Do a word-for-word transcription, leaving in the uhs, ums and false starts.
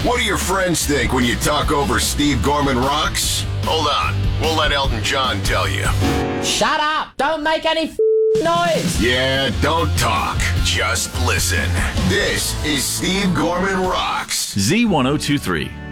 What do your friends think when you talk over Steve Gorman Rocks? Hold on. We'll let Elton John tell you. Shut up! Don't make any f- noise! Yeah, don't talk. Just listen. This is Steve Gorman Rocks. Z ten twenty-three.